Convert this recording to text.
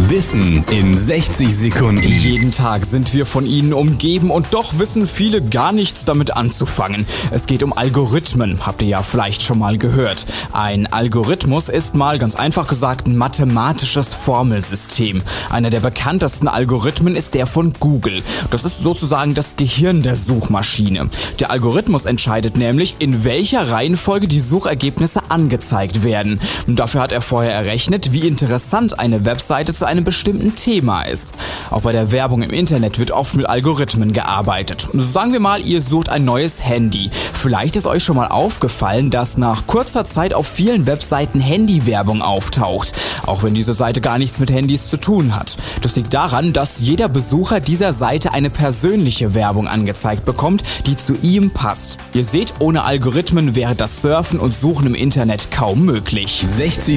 Wissen in 60 Sekunden. Jeden Tag sind wir von ihnen umgeben und doch wissen viele gar nichts damit anzufangen. Es geht um Algorithmen, habt ihr ja vielleicht schon mal gehört. Ein Algorithmus ist mal ganz einfach gesagt ein mathematisches Formelsystem. Einer der bekanntesten Algorithmen ist der von Google. Das ist sozusagen das Gehirn der Suchmaschine. Der Algorithmus entscheidet nämlich, in welcher Reihenfolge die Suchergebnisse angezeigt werden. Und dafür hat er vorher errechnet, wie interessant eine Webseite zu einem bestimmten Thema ist. Auch bei der Werbung im Internet wird oft mit Algorithmen gearbeitet. Sagen wir mal, ihr sucht ein neues Handy. Vielleicht ist euch schon mal aufgefallen, dass nach kurzer Zeit auf vielen Webseiten Handywerbung auftaucht, auch wenn diese Seite gar nichts mit Handys zu tun hat. Das liegt daran, dass jeder Besucher dieser Seite eine persönliche Werbung angezeigt bekommt, die zu ihm passt. Ihr seht, ohne Algorithmen wäre das Surfen und Suchen im Internet kaum möglich. 60